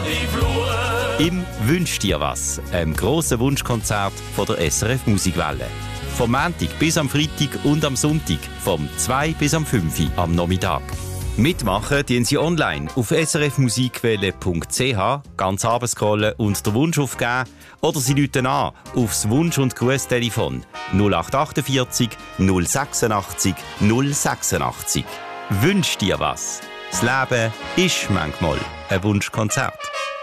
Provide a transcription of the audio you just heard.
Im «Wünsch dir was», einem grossen Wunschkonzert von der SRF Musikwelle. Vom Montag bis am Freitag und am Sonntag, vom 2 bis am 5 Uhr am Nachmittag. Mitmachen tun Sie online auf srfmusikwelle.ch, ganz runterscrollen und den Wunsch aufgeben oder Sie rufen an aufs Wunsch- und Grußtelefon 0848 086 086. Wünsch dir was. Das Leben ist manchmal ein Wunschkonzert.